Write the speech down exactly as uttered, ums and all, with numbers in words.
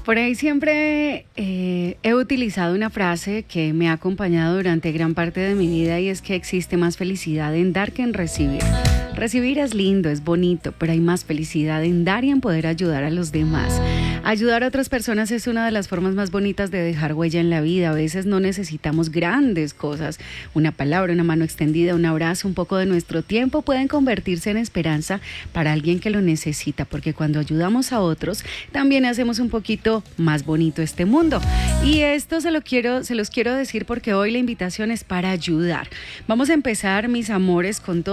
Por ahí siempre eh, he utilizado una frase que me ha acompañado durante gran parte de mi vida y es que existe más felicidad en dar que en recibir. Recibir es lindo, es bonito, pero hay más felicidad en dar y en poder ayudar a los demás. Ayudar a otras personas es una de las formas más bonitas de dejar huella en la vida. A veces no necesitamos grandes cosas. Una palabra, una mano extendida, un abrazo, un poco de nuestro tiempo pueden convertirse en esperanza para alguien que lo necesita, porque cuando ayudamos a otros, también hacemos un poquito más bonito este mundo. Y esto se lo quiero, se los quiero decir porque hoy la invitación es para ayudar. Vamos a empezar, mis amores, con todo.